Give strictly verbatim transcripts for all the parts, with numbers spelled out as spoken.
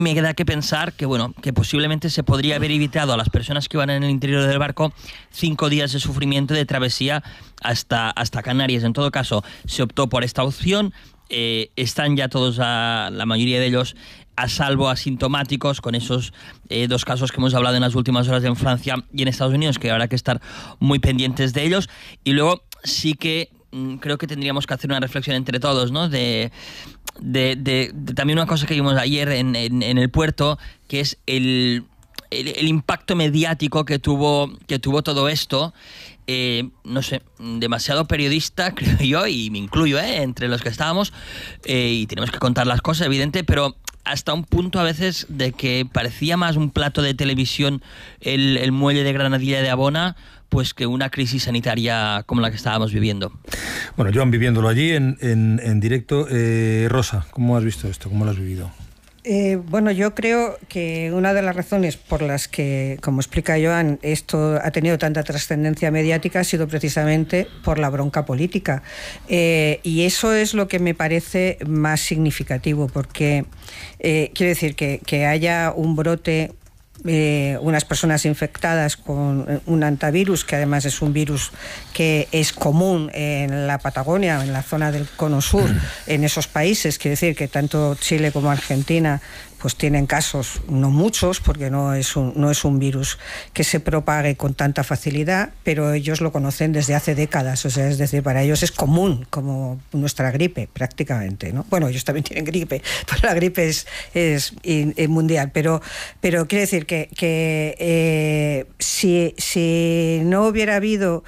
me queda que pensar que, bueno, que posiblemente se podría haber evitado a las personas que iban en el interior del barco cinco días de sufrimiento de travesía hasta, hasta Canarias. En todo caso, se optó por esta opción. Eh, están ya todos, a, la mayoría de ellos, a salvo, asintomáticos, con esos eh, dos casos que hemos hablado en las últimas horas en Francia y en Estados Unidos, que habrá que estar muy pendientes de ellos. Y luego sí que mm, creo que tendríamos que hacer una reflexión entre todos, ¿no? De... De, de, de también una cosa que vimos ayer en, en, en el puerto, que es el, el, el impacto mediático que tuvo, que tuvo todo esto. Eh, no sé, demasiado periodista, creo yo, y me incluyo eh, entre los que estábamos, eh, y tenemos que contar las cosas, evidente, pero hasta un punto a veces de que parecía más un plato de televisión el, el muelle de Granadilla de Abona, pues que una crisis sanitaria como la que estábamos viviendo. Bueno, Joan, viviéndolo allí en, en, en directo. Eh, Rosa, ¿cómo has visto esto? ¿Cómo lo has vivido? Eh, bueno, yo creo que una de las razones por las que, como explica Joan, esto ha tenido tanta trascendencia mediática ha sido precisamente por la bronca política. Eh, y eso es lo que me parece más significativo, porque eh, quiero decir que, que haya un brote, Eh, unas personas infectadas con un antivirus, que además es un virus que es común en la Patagonia, en la zona del Cono Sur, en esos países. Quiere decir que tanto Chile como Argentina pues tienen casos, no muchos, porque no es un, no es un virus que se propague con tanta facilidad, pero ellos lo conocen desde hace décadas. O sea, es decir, para ellos es común, como nuestra gripe, prácticamente, ¿no? Bueno, ellos también tienen gripe, pero la gripe es, es, es mundial. Pero, pero quiere decir que, que eh, si, si no hubiera habido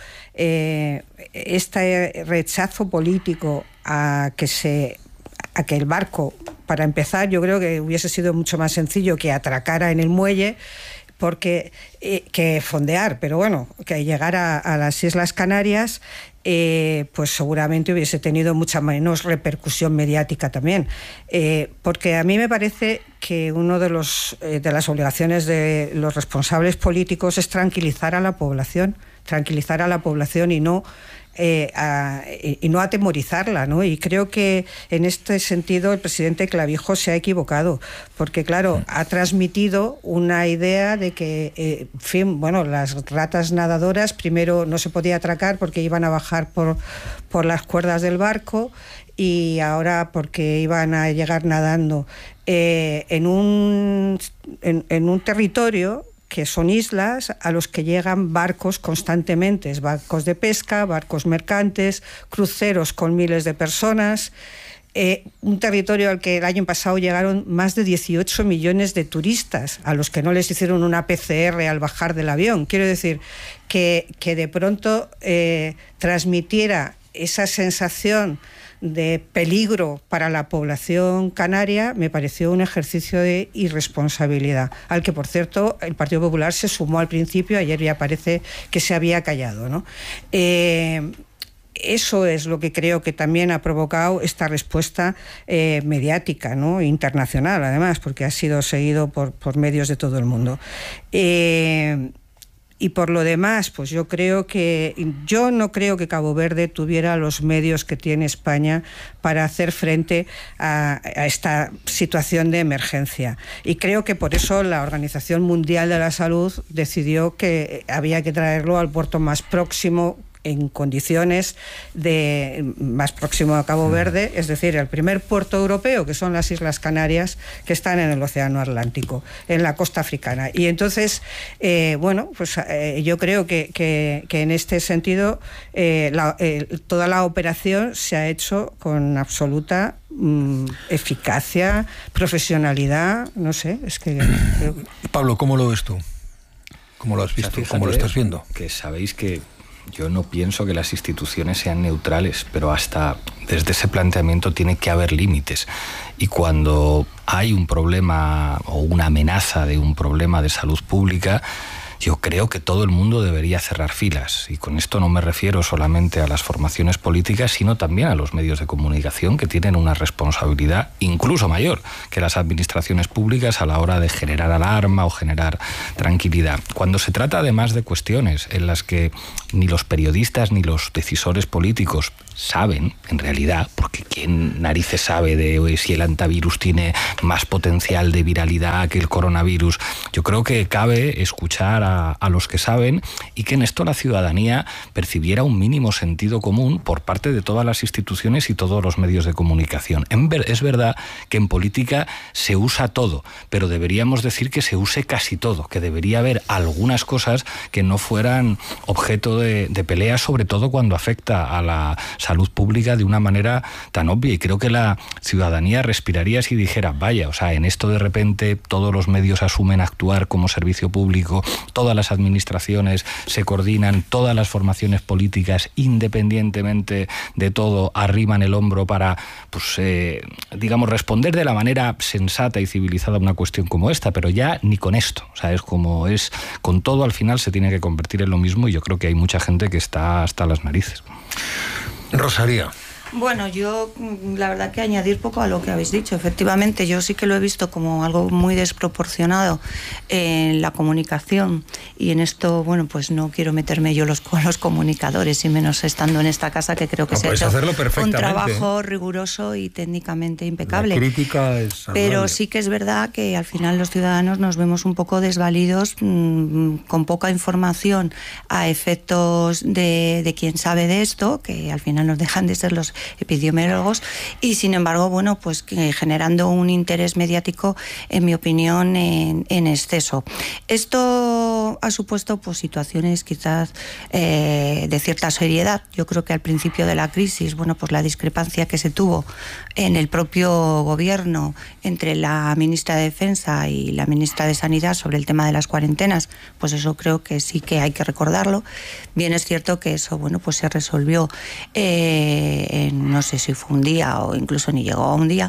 eh, este rechazo político a que se a que el barco, para empezar, yo creo que hubiese sido mucho más sencillo que atracara en el muelle, porque eh, que fondear, pero bueno, que llegara a las Islas Canarias, eh, pues seguramente hubiese tenido mucha menos repercusión mediática también. Eh, porque a mí me parece que una de, los, eh, de las obligaciones de los responsables políticos es tranquilizar a la población, tranquilizar a la población y no... Eh, a, y no atemorizarla, ¿no? Y creo que en este sentido el presidente Clavijo se ha equivocado, porque claro, ha transmitido una idea de que, eh, en fin, bueno, las ratas nadadoras primero no se podía atracar porque iban a bajar por, por las cuerdas del barco, y ahora porque iban a llegar nadando eh, en un en, en un territorio que son islas a los que llegan barcos constantemente, barcos de pesca, barcos mercantes, cruceros con miles de personas, eh, un territorio al que el año pasado llegaron más de dieciocho millones de turistas, a los que no les hicieron una P C R al bajar del avión. Quiero decir que, que de pronto eh, transmitiera esa sensación de peligro para la población canaria me pareció un ejercicio de irresponsabilidad, al que por cierto el Partido Popular se sumó al principio. Ayer ya parece que se había callado, ¿no? Eh, Eso es lo que creo que también ha provocado esta respuesta eh, mediática, ¿no? Internacional, además, porque ha sido seguido por, por medios de todo el mundo. Eh, Y por lo demás, pues yo creo que yo no creo que Cabo Verde tuviera los medios que tiene España para hacer frente a, a esta situación de emergencia. Y creo que por eso la Organización Mundial de la Salud decidió que había que traerlo al puerto más próximo, en condiciones de más próximo a Cabo Verde, es decir, el primer puerto europeo, que son las Islas Canarias, que están en el Océano Atlántico, en la costa africana. Y entonces, eh, bueno, pues eh, yo creo que, que, que en este sentido eh, la, eh, toda la operación se ha hecho con absoluta mm, eficacia, profesionalidad, no sé, es que... Creo... Pablo, ¿cómo lo ves tú? ¿Cómo lo has visto? O sea, ¿cómo lo estás viendo? Que sabéis que yo no pienso que las instituciones sean neutrales, pero hasta desde ese planteamiento tiene que haber límites. Y cuando hay un problema o una amenaza de un problema de salud pública, yo creo que todo el mundo debería cerrar filas. Y con esto no me refiero solamente a las formaciones políticas, sino también a los medios de comunicación, que tienen una responsabilidad incluso mayor que las administraciones públicas a la hora de generar alarma o generar tranquilidad. Cuando se trata además de cuestiones en las que ni los periodistas ni los decisores políticos saben, en realidad, porque quién narices sabe de si el antivirus tiene más potencial de viralidad que el coronavirus. Yo creo que cabe escuchar a, a los que saben, y que en esto la ciudadanía percibiera un mínimo sentido común por parte de todas las instituciones y todos los medios de comunicación. En ver, es verdad que en política se usa todo, pero deberíamos decir que se use casi todo, que debería haber algunas cosas que no fueran objeto de, de pelea, sobre todo cuando afecta a la salud pública de una manera tan obvia. Y creo que la ciudadanía respiraría si dijera, vaya, o sea, en esto de repente todos los medios asumen actuar como servicio público, todas las administraciones se coordinan, todas las formaciones políticas, independientemente de todo, arriman el hombro para, pues, eh, digamos, responder de la manera sensata y civilizada a una cuestión como esta, pero ya ni con esto. O sea, es como es, con todo al final se tiene que convertir en lo mismo, y yo creo que hay mucha gente que está hasta las narices. Rosalía. Bueno, yo la verdad que añadir poco a lo que habéis dicho. Efectivamente, yo sí que lo he visto como algo muy desproporcionado en la comunicación, y en esto, bueno, pues no quiero meterme yo los, con los comunicadores, y menos estando en esta casa, que creo que no, se ha hecho un trabajo riguroso y técnicamente impecable. La crítica es saludable. Pero sí que es verdad que al final los ciudadanos nos vemos un poco desvalidos, mmm, con poca información a efectos de, de quien sabe de esto, que al final nos dejan de ser los epidemiólogos, y sin embargo, bueno, pues que generando un interés mediático, en mi opinión, en, en exceso. Esto ha supuesto pues situaciones quizás eh, de cierta seriedad. Yo creo que al principio de la crisis, bueno, pues la discrepancia que se tuvo en el propio gobierno entre la ministra de Defensa y la ministra de Sanidad sobre el tema de las cuarentenas, pues eso creo que sí que hay que recordarlo. Bien es cierto que eso, bueno, pues se resolvió eh, en no sé si fue un día o incluso ni llegó a un día,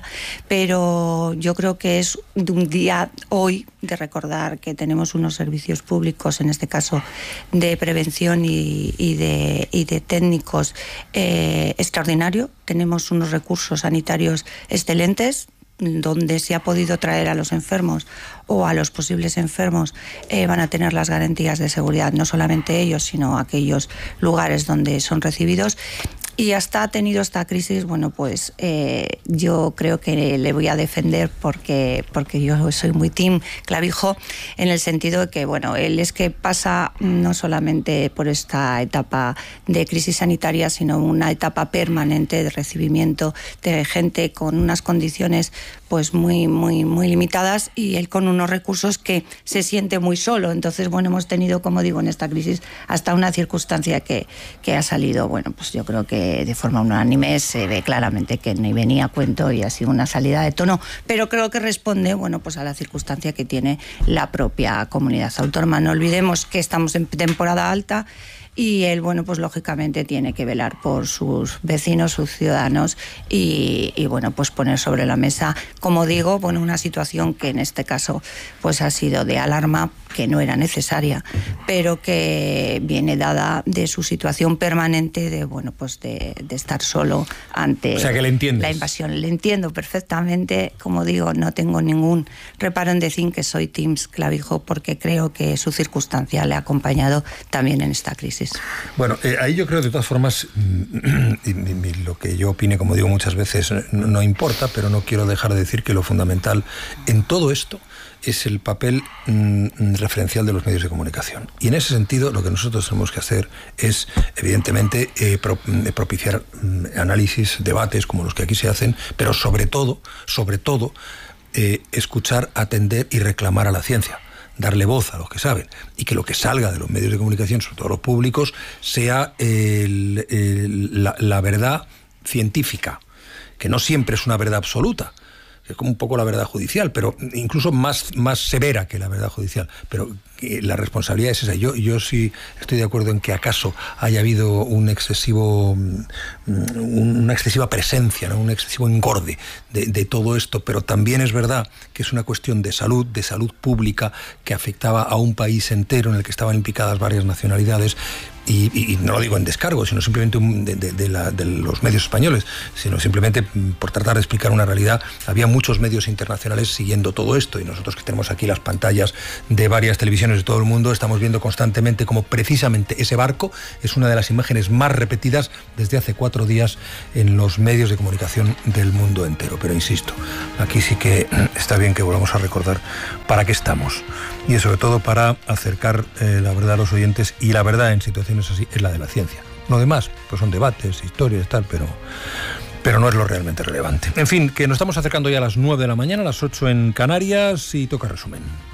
pero yo creo que es de un día hoy de recordar que tenemos unos servicios públicos, en este caso de prevención y, y, de, y de técnicos eh, extraordinario. Tenemos unos recursos sanitarios excelentes, donde se ha podido traer a los enfermos o a los posibles enfermos, eh, van a tener las garantías de seguridad, no solamente ellos, sino aquellos lugares donde son recibidos. Y hasta ha tenido esta crisis, bueno, pues eh, yo creo que le voy a defender porque, porque yo soy muy team Clavijo, en el sentido de que, bueno, él es que pasa no solamente por esta etapa de crisis sanitaria, sino una etapa permanente de recibimiento de gente con unas condiciones pues muy, muy, muy limitadas, y él con unos recursos que se siente muy solo. Entonces, bueno, hemos tenido, como digo, en esta crisis hasta una circunstancia que, que ha salido, bueno, pues yo creo que de forma unánime se ve claramente que ni venía a cuento y ha sido una salida de tono, pero creo que responde, bueno, pues a la circunstancia que tiene la propia comunidad autónoma. No olvidemos que estamos en temporada alta, y él, bueno, pues lógicamente tiene que velar por sus vecinos, sus ciudadanos, y, y bueno, pues poner sobre la mesa, como digo, bueno, una situación que en este caso pues ha sido de alarma, que no era necesaria, pero que viene dada de su situación permanente de, bueno, pues de, de estar solo ante o sea, que le entiendes. La invasión. Le entiendo perfectamente, como digo, no tengo ningún reparo en decir que soy Team Clavijo, porque creo que su circunstancia le ha acompañado también en esta crisis. Bueno, eh, ahí yo creo, de todas formas, y, y, y lo que yo opine, como digo muchas veces, no, no importa, pero no quiero dejar de decir que lo fundamental en todo esto es el papel mm, referencial de los medios de comunicación. Y en ese sentido, lo que nosotros tenemos que hacer es, evidentemente, eh, pro, eh, propiciar mm, análisis, debates como los que aquí se hacen, pero sobre todo, sobre todo, eh, escuchar, atender y reclamar a la ciencia. Darle voz a los que saben, y que lo que salga de los medios de comunicación, sobre todo los públicos, sea el, el, la, la verdad científica, que no siempre es una verdad absoluta, es como un poco la verdad judicial, pero incluso más, más severa que la verdad judicial, pero que la responsabilidad es esa. Yo, yo sí estoy de acuerdo en que acaso haya habido un excesivo, una excesiva presencia, ¿no? Un excesivo engorde de, de todo esto, pero también es verdad que es una cuestión de salud, de salud pública, que afectaba a un país entero en el que estaban implicadas varias nacionalidades. Y, y, y no lo digo en descargo, sino simplemente un, de, de, de, la, de los medios españoles, sino simplemente por tratar de explicar una realidad. Había muchos medios internacionales siguiendo todo esto, y nosotros que tenemos aquí las pantallas de varias televisiones de todo el mundo, estamos viendo constantemente cómo precisamente ese barco es una de las imágenes más repetidas desde hace cuatro días en los medios de comunicación del mundo entero. Pero insisto, aquí sí que está bien que volvamos a recordar para qué estamos, y sobre todo para acercar eh, la verdad a los oyentes, y la verdad en situaciones así es la de la ciencia. Lo demás pues son debates, historias, tal, pero, pero no es lo realmente relevante. En fin, que nos estamos acercando ya a las nueve de la mañana, a las ocho en Canarias, y toca resumen.